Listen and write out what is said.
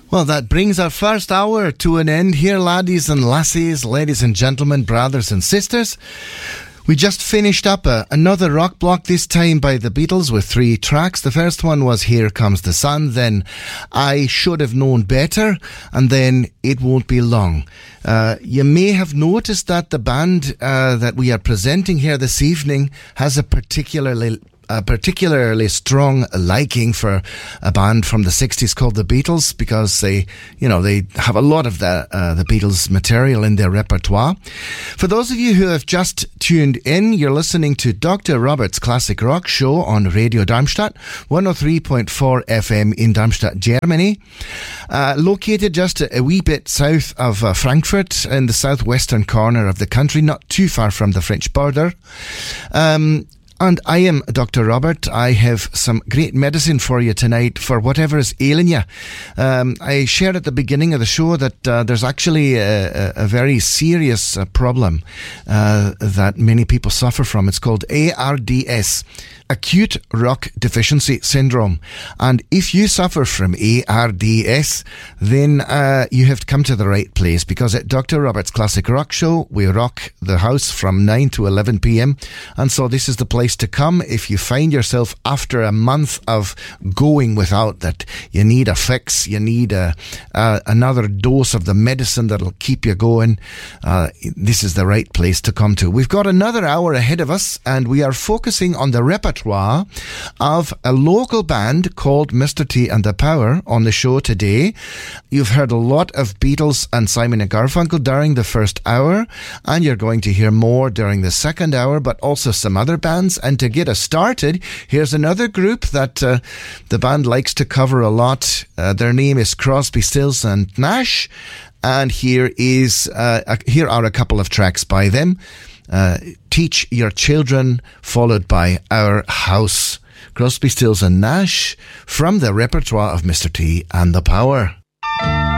Well, that brings our first hour to an end here, laddies and lassies, ladies and gentlemen, brothers and sisters. We just finished up another rock block, this time by the Beatles, with 3 tracks. The first one was Here Comes the Sun, then I Should Have Known Better, and then It Won't Be Long. You may have noticed that the band that we are presenting here this evening has a particularly strong liking for a band from the 60s called the Beatles, because they have a lot of the Beatles material in their repertoire. For those of you who have just tuned in, you're listening to Dr. Robert's Classic Rock Show on Radio Darmstadt, 103.4 FM in Darmstadt, Germany. Located just a wee bit south of Frankfurt in the southwestern corner of the country, not too far from the French border. And I am Dr. Robert. I have some great medicine for you tonight for whatever is ailing you. I shared at the beginning of the show that there's actually a very serious problem that many people suffer from. It's called ARDS, Acute Rock Deficiency Syndrome. And if you suffer from ARDS, then you have come to the right place, because at Dr. Robert's Classic Rock Show, we rock the house from 9 to 11 p.m. And so this is the place to come if you find yourself after a month of going without that. You need a fix. You need another dose of the medicine that'll keep you going. This is the right place to come to. We've got another hour ahead of us, and we are focusing on the repertoire of a local band called Mr. T and the Power on the show today. You've heard a lot of Beatles and Simon and Garfunkel during the first hour, and you're going to hear more during the second hour, but also some other bands. And to get us started, here's another group that the band likes to cover a lot. Their name is Crosby, Stills and Nash, and here are a couple of tracks by them. Teach Your Children, followed by Our House. Crosby, Stills and Nash from the repertoire of Mr. T and the Power.